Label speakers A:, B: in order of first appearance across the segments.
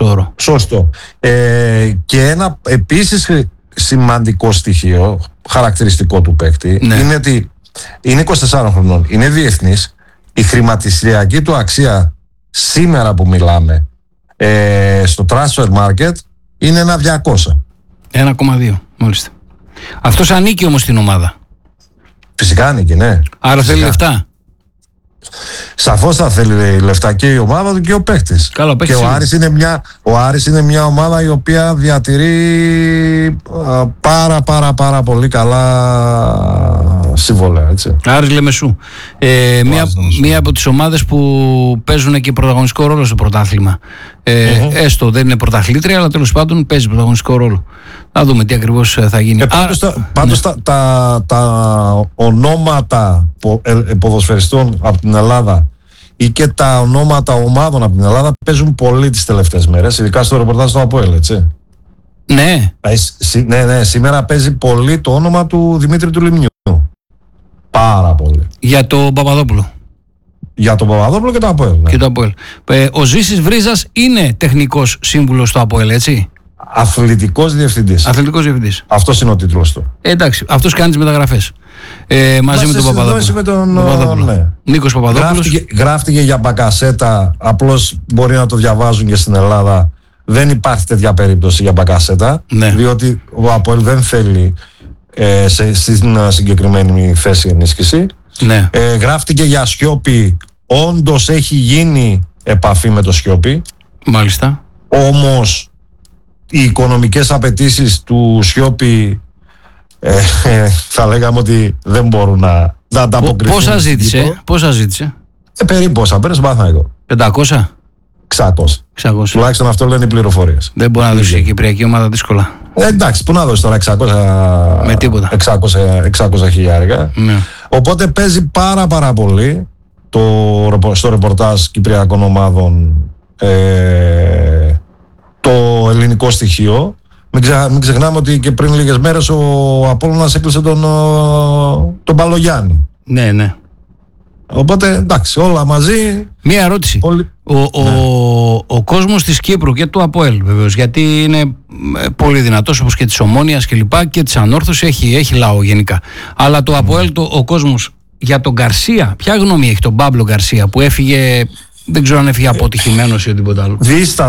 A: Σωστό. Και ένα επίσης σημαντικό στοιχείο, χαρακτηριστικό του παίκτη, είναι ότι είναι 24 χρονών, είναι διεθνής, η χρηματιστηριακή του αξία σήμερα που μιλάμε στο transfer market είναι ένα 200.
B: 1,2 μάλιστα. Αυτός ανήκει όμως στην ομάδα.
A: Φυσικά ανήκει, ναι.
B: Άρα
A: φυσικά.
B: θέλει λεφτά.
A: Σαφώς θα θέλει λεφτά και η ομάδα του και ο παίκτης.
B: Καλό,
A: και ο Άρης είναι μια ομάδα η οποία διατηρεί πάρα πολύ καλά συμβόλαια, έτσι.
B: Άρης Λεμεσού. Μία από τις ομάδες που παίζουν και πρωταγωνιστικό ρόλο στο πρωτάθλημα. Έστω δεν είναι πρωταθλήτρια, αλλά τέλος πάντων παίζει πρωταγωνιστικό ρόλο. Να δούμε τι ακριβώς θα γίνει.
A: Πάντως τα ονόματα ποδοσφαιριστών από την Ελλάδα ή και τα ονόματα ομάδων από την Ελλάδα παίζουν πολύ τις τελευταίες μέρες, ειδικά στο ρεπορτάζ του ΑΠΟΕΛ, έτσι.
B: Ναι.
A: Ναι, σήμερα παίζει πολύ το όνομα του Δημήτρη του Λιμνιού. Πάρα πολύ.
B: Για τον Παπαδόπουλο.
A: Για τον Παπαδόπουλο και το ΑΠΟΕΛ. Ναι.
B: Και το ΑΠΟΕΛ. Ο Ζήσης Βρίζας είναι τεχνικός σύμβουλος στο ΑΠΟΕΛ, έτσι.
A: Αθλητικός διευθυντής. Αυτός είναι ο τίτλος του.
B: Εντάξει, αυτός κάνει τις μεταγραφές. Μαζί με τον Παπαδόπουλο.
A: Ναι.
B: Νίκος Παπαδόπουλος.
A: Γράφτηκε για Μπακασέτα, απλώς μπορεί να το διαβάζουν και στην Ελλάδα. Δεν υπάρχει τέτοια περίπτωση για Μπακασέτα, διότι ο ΑΠΟΕΛ δεν θέλει στην συγκεκριμένη θέση ενίσχυση.
B: Ναι.
A: Γράφτηκε για Σιώπη, όντως έχει γίνει επαφή με το Σιώπη.
B: Μάλιστα.
A: Όμως οι οικονομικές απαιτήσεις του Σιώπη θα λέγαμε ότι δεν μπορούν να ανταποκριθούν.
B: Πόσα ζήτησε?
A: Περίπου όσα πέρασε μάθα εγώ.
B: 500?
A: 600. Τουλάχιστον αυτό λένε οι πληροφορίες.
B: Δεν μπορεί να δώσει η Κυπριακή ομάδα δύσκολα.
A: Εντάξει, πού να δώσει τώρα 600,
B: με τίποτα.
A: 600 χιλιάρικα.
B: Ναι.
A: Οπότε παίζει πάρα πολύ στο ρεπορτάζ Κυπριακών ομάδων το ελληνικό στοιχείο. Μην ξεχνάμε ότι και πριν λίγες μέρες ο Απόλλωνας έκλεισε τον Παλογιάννη.
B: Ναι.
A: Οπότε εντάξει, όλα μαζί.
B: Μία ερώτηση. Ο κόσμος της Κύπρου και του ΑΠΟΕΛ βεβαίως, γιατί είναι πολύ δυνατός, όπως και της Ομόνοιας και λοιπά, και της Ανόρθωσης, έχει λαό γενικά. Αλλά το ΑΠΟΕΛ, ο κόσμος για τον Γκαρσία, ποια γνώμη έχει τον Παύλο Γκαρσία που έφυγε, δεν ξέρω αν έφυγε αποτυχημένος ή οτιδήποτε άλλο?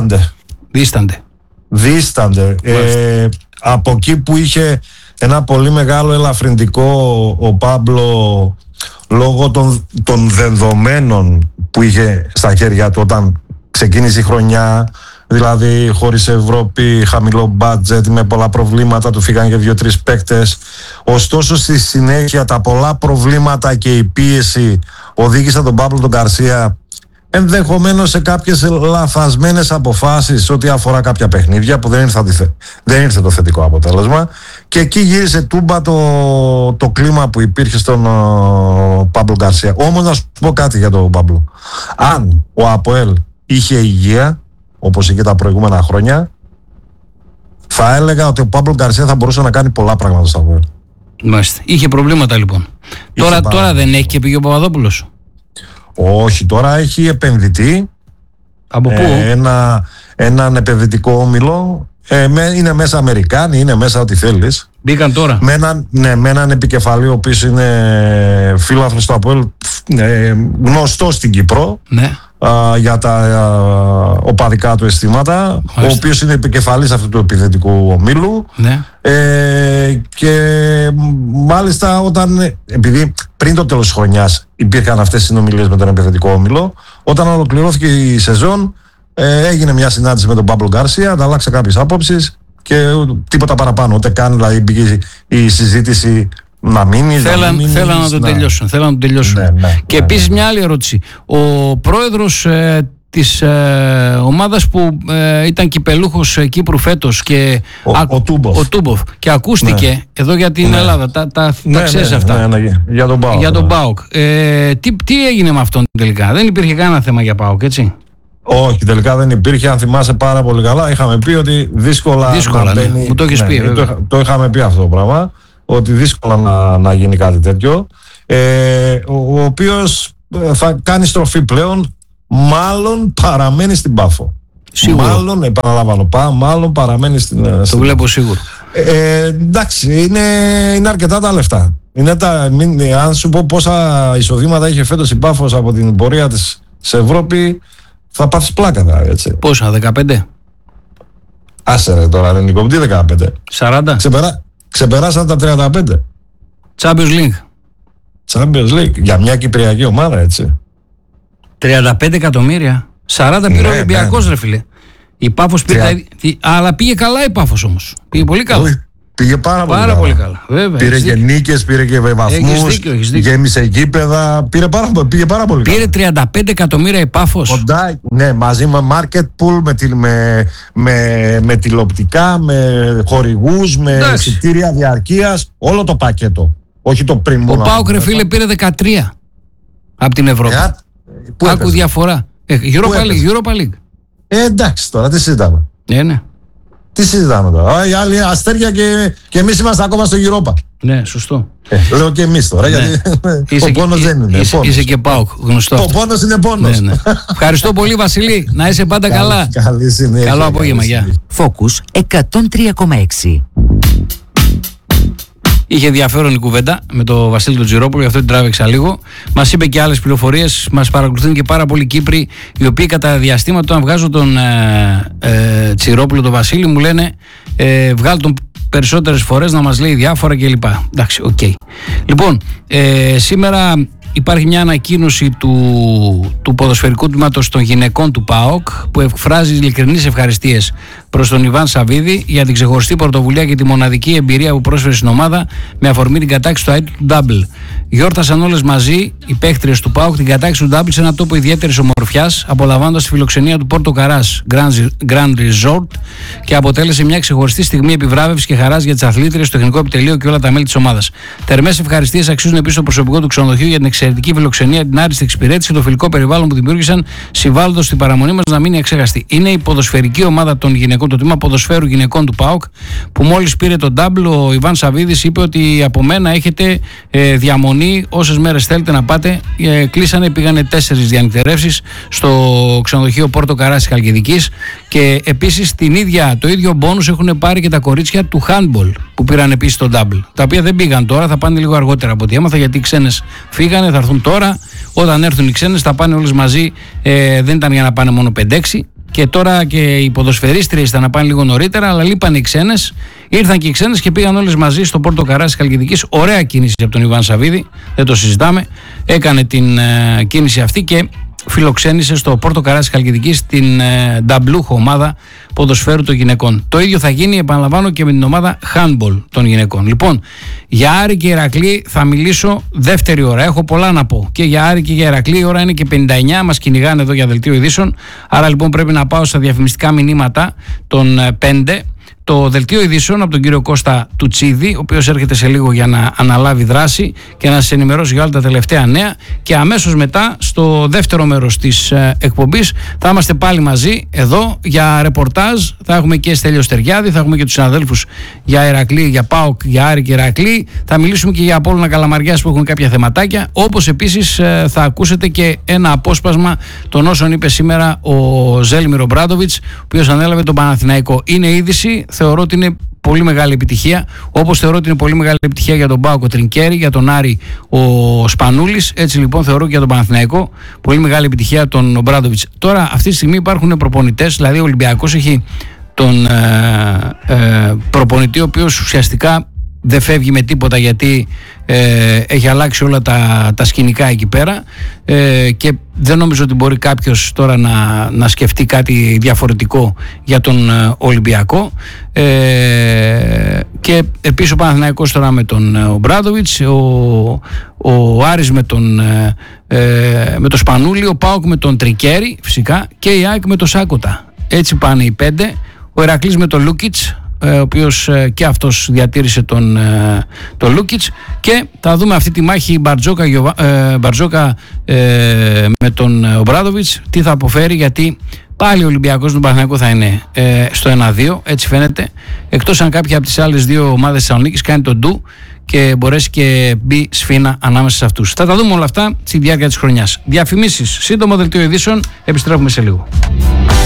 A: Δίστανται. Από εκεί που είχε ένα πολύ μεγάλο ελαφρυντικό ο Παύλο, λόγω των δεδομένων που είχε στα χέρια του όταν ξεκίνησε η χρονιά, δηλαδή χωρίς Ευρώπη, χαμηλό μπάτζετ, με πολλά προβλήματα, του φύγαν και 2-3 παίκτες. Ωστόσο στη συνέχεια τα πολλά προβλήματα και η πίεση οδήγησαν τον Παύλο τον Γκαρσία ενδεχομένως σε κάποιες λαθασμένες αποφάσεις ό,τι αφορά κάποια παιχνίδια που δεν ήρθε το θετικό αποτέλεσμα, και εκεί γύρισε τούμπα το κλίμα που υπήρχε στον Παύλο Γκαρσία. Όμως να σου πω κάτι για τον Παύλο. Αν ο ΑΠΟΕΛ είχε υγεία όπως είχε τα προηγούμενα χρόνια, θα έλεγα ότι ο Παύλο Γκαρσία θα μπορούσε να κάνει πολλά πράγματα στο ΑΠΟΕΛ.
B: Μάλιστα. Είχε προβλήματα λοιπόν. Τώρα δεν έχει και πήγε ο Παπαδόπουλος?
A: Όχι, τώρα έχει επενδυτή.
B: Από πού?
A: Έναν επενδυτικό όμιλο. Είναι μέσα Αμερικάνοι, είναι μέσα ό,τι θέλεις.
B: Μπήκαν τώρα.
A: Με έναν επικεφαλή ο οποίος είναι φίλαθλος του ΑΠΟΕΛ, γνωστό στην Κύπρο.
B: Ναι.
A: Για τα οπαδικά του αισθήματα. Ο οποίος είναι επικεφαλής αυτού του επιθετικού ομίλου.
B: Ναι.
A: Και μάλιστα επειδή πριν το τέλος της χρονιάς υπήρχαν αυτές οι συνομιλίες με τον επιθετικό όμιλο, όταν ολοκληρώθηκε η σεζόν έγινε μια συνάντηση με τον Παύλο Γκαρσία, ανταλλάξε κάποιες απόψεις και τίποτα παραπάνω. Ούτε καν δηλαδή μπήκε η συζήτηση να μείνει.
B: Θέλαν να το τελειώσουν.
A: Ναι,
B: και επίσης μια άλλη ερώτηση. Ο πρόεδρος της ομάδας που ήταν κυπελούχος Κύπρου φέτος και ο Τούμποφ, και ακούστηκε εδώ για την Ελλάδα, τα ξέρεις αυτά.
A: Για τον ΠΑΟΚ.
B: Τι έγινε με αυτόν τελικά? Δεν υπήρχε κανένα θέμα για ΠΑΟΚ, έτσι?
A: Όχι, τελικά δεν υπήρχε. Αν θυμάσαι πάρα πολύ καλά, είχαμε πει ότι δύσκολα να μπαίνει.
B: Ναι. Μου το έχεις πει.
A: Το είχαμε πει αυτό το πράγμα, ότι δύσκολα να γίνει κάτι τέτοιο. Ο οποίος θα κάνει στροφή πλέον, μάλλον παραμένει στην Πάφο.
B: Σίγουρο.
A: Μάλλον, επαναλαμβάνω, μάλλον παραμένει στην.
B: Το βλέπω σίγουρο.
A: Εντάξει, είναι αρκετά τα λεφτά. Αν σου πω πόσα εισοδήματα είχε φέτος η Πάφος από την πορεία της σε Ευρώπη, θα πάθεις πλάκα, έτσι.
B: Πόσα, 15?
A: Άσε ρε τώρα, δεν είναι 15.
B: 40.
A: Ξεπεράσαν τα 35. Champions League. Για μια κυπριακή ομάδα, έτσι.
B: 35 εκατομμύρια. 40 πήρε ο Ολυμπιακός, ρε φίλε. Η Πάφος πήρε. Αλλά πήγε καλά η Πάφος όμως. Πήγε πολύ καλά.
A: Πήγε πάρα πολύ καλά.
B: Βέβαια,
A: πήρε και νίκες, πήρε και βαθμούς, γέμισε γήπεδα. Πήγε πάρα πολύ καλά.
B: Πήρε 35 εκατομμύρια η Πάφος.
A: Κοντά, ναι, μαζί με market pool, με τηλεοπτικά, με χορηγούς, με εισιτήρια διαρκείας. Όλο το πακέτο. Όχι το πριν μόνο.
B: Ο ΠΑΟΚ, ρε φίλε, πήρε 13 από την Ευρώπη. Άκου διαφορά. Europa League.
A: Εντάξει τώρα, τι συζητάμε.
B: Ναι.
A: Τι συζητάμε τώρα. Οι άλλοι αστέρια και εμείς είμαστε ακόμα στο Europa.
B: Ναι, σωστό.
A: Λέω και εμείς τώρα, γιατί ο πόνος δεν είναι.
B: Είσαι και ΠΑΟΚ, γνωστό.
A: Ο πόνος είναι πόνος.
B: Ναι. Ευχαριστώ πολύ, Βασιλή. Να είσαι πάντα καλά.
A: Καλή συνέχεια.
B: Καλό απόγευμα, γεια.
C: Focus 103,6.
B: Είχε ενδιαφέρον η κουβέντα με τον Βασίλη τον Τζιρόπουλο, γι' αυτό την τράβηξα λίγο. Μας είπε και άλλες πληροφορίες, μας παρακολουθούν και πάρα πολλοί Κύπροι, οι οποίοι κατά διαστήματα, όταν βγάζω τον Τζιρόπουλο, τον Βασίλη, μου λένε βγάλ τον περισσότερες φορές να μας λέει διάφορα κλπ. Εντάξει, οκ. Λοιπόν, σήμερα υπάρχει μια ανακοίνωση του ποδοσφαιρικού τμήματος των γυναικών του ΠΑΟΚ, που εκφράζει ειλικρινείς ευχαριστίες προς τον Ιβάν Σαββίδη για την ξεχωριστή πρωτοβουλία και τη μοναδική εμπειρία που πρόσφερε στην ομάδα με αφορμή την κατάκτηση του ΑΕΤ του Double. Γιόρτασαν όλες μαζί οι παίχτριες του ΠΑΟΚ την κατάκτηση του Double σε ένα τόπο ιδιαίτερης ομορφιάς, απολαμβάνοντας τη φιλοξενία του Πόρτο Καράς Grand Resort, και αποτέλεσε μια ξεχωριστή στιγμή επιβράβευσης και χαράς για τις αθλήτριες, το τεχνικό επιτελείο και όλα τα μέλη της ομάδας. Θερμές ευχαριστίες αξίζουν επίσης το προσωπικό του ξενοδοχείου για την εξαιρετική φιλοξενία, την άριστη εξυπηρέτηση και το φιλικό περιβάλλον που δημιούργησαν, συμβάλλοντας στην παραμονή μας να μείνει αξέχαστη. Είναι η ποδοσφαιρική ομάδα των γυναικών, το τμήμα ποδοσφαίρου γυναικών του ΠΑΟΚ, που μόλις πήρε τον double. Ο Ιβάν Σαββίδης είπε ότι από μένα έχετε διαμονή όσες μέρες θέλετε να πάτε. Κλείσανε, πήγανε 4 διανυκτερεύσεις στο ξενοδοχείο Πόρτο Καράς Χαλκιδικής, και επίσης το ίδιο μπόνους έχουν πάρει και τα κορίτσια του handball που πήραν επίσης τον double. Τα οποία δεν πήγαν τώρα, θα πάνε λίγο αργότερα από ό,τι έμαθα, γιατί οι ξένες φύγανε, θα έρθουν τώρα. Όταν έρθουν οι ξένες θα πάνε όλες μαζί, δεν ήταν για να πάνε μόνο 5-6. Και τώρα και οι ποδοσφαιρίστριες ήταν να πάνε λίγο νωρίτερα, αλλά λείπαν οι ξένες. Ήρθαν και οι ξένες και πήγαν όλες μαζί στο Πόρτο Καράς Χαλκιδικής. Ωραία κίνηση από τον Ιβάν Σαββίδη, δεν το συζητάμε. Έκανε την κίνηση αυτή και φιλοξένησε στο Πόρτο Καράς Χαλκιδικής την νταμπλούχο ομάδα ποδοσφαίρου των γυναικών. Το ίδιο θα γίνει, επαναλαμβάνω, και με την ομάδα handball των γυναικών. Λοιπόν, για Άρη και Ηρακλή θα μιλήσω δεύτερη ώρα. Έχω πολλά να πω και για Άρη και για Ηρακλή. Η ώρα είναι και 59, μας κυνηγάνε εδώ για δελτίο ειδήσεων. Άρα λοιπόν πρέπει να πάω στα διαφημιστικά μηνύματα των 5. Το δελτίο ειδήσεων από τον κύριο Κώστα Τουτσίδη, ο οποίος έρχεται σε λίγο για να αναλάβει δράση και να σας ενημερώσει για όλα τα τελευταία νέα, και αμέσως μετά στο δεύτερο μέρος της εκπομπής θα είμαστε πάλι μαζί εδώ για ρεπορτάζ. Θα έχουμε και Στέλιο Στεριάδη, θα έχουμε και τους συναδέλφους για Ηρακλή, για ΠΑΟΚ, για Άρη και Ηρακλή. Θα μιλήσουμε και για Απόλλωνα Καλαμαριάς που έχουν κάποια θεματάκια, όπως επίσης θα ακούσετε και ένα απόσπασμα των όσων είπε σήμερα ο Ζέλμιρο Μπράντοβιτς, ο οποίος ανέλαβε τον Παναθηναϊκό. Είναι είδηση. Θεωρώ ότι είναι πολύ μεγάλη επιτυχία, όπως θεωρώ ότι είναι πολύ μεγάλη επιτυχία για τον ΠΑΟΚ ο Τρινκέρι, για τον Άρη ο Σπανούλης. Έτσι λοιπόν θεωρώ και για τον Παναθηναϊκό πολύ μεγάλη επιτυχία τον Μπράντοβιτς. Τώρα αυτή τη στιγμή υπάρχουν προπονητές, δηλαδή ο Ολυμπιακός έχει τον προπονητή, ο οποίος ουσιαστικά δεν φεύγει με τίποτα, γιατί έχει αλλάξει όλα τα σκηνικά εκεί πέρα, και δεν νομίζω ότι μπορεί κάποιος τώρα να σκεφτεί κάτι διαφορετικό για τον Ολυμπιακό. Και επίσης ο Παναθηναϊκός τώρα με τον Μπράντοβιτς, ο Άρης με τον Σπανούλη, ο ΠΑΟΚ με τον Τρικέρι φυσικά, και η ΑΕΚ με τον Σάκοτα. Έτσι πάνε οι 5. Ο Ηρακλής με τον Λούκιτς, ο οποίος και αυτός διατήρησε τον Λούκιτς, και θα δούμε αυτή τη μάχη Μπαρτζόκα με τον Ομπράδοβιτς τι θα αποφέρει, γιατί πάλι ο Ολυμπιακός του Παναθηναϊκού θα είναι στο 1-2, έτσι φαίνεται, εκτός αν κάποια από τις άλλες δύο ομάδες της Θεσσαλονίκης κάνει τον ντου και μπορέσει και μπει σφήνα ανάμεσα σε αυτούς. Θα τα δούμε όλα αυτά στη διάρκεια της χρονιάς. Διαφημίσεις, σύντομο δελτίο ειδήσεων, επιστρέφουμε σε λίγο.